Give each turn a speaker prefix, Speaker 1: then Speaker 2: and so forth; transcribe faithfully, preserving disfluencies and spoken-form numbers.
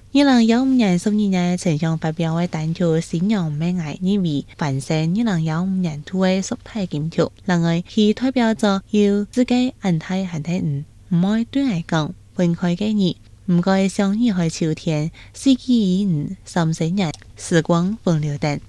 Speaker 1: 二零一五年十二日呈上發表嘅單曲《信仰咩愛》，因為翻成二零一五年度嘅十大金曲，另外佢代表着要自己安泰限體五，唔愛對愛講分開嘅你，唔該相遇喺秋天，四季已五，三十日時光風流等。